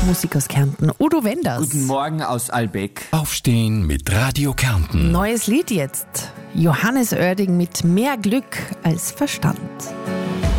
Musik aus Kärnten. Udo Wenders. Guten Morgen aus Albeck. Aufstehen mit Radio Kärnten. Neues Lied jetzt. Johannes Oerding mit Mehr Glück als Verstand.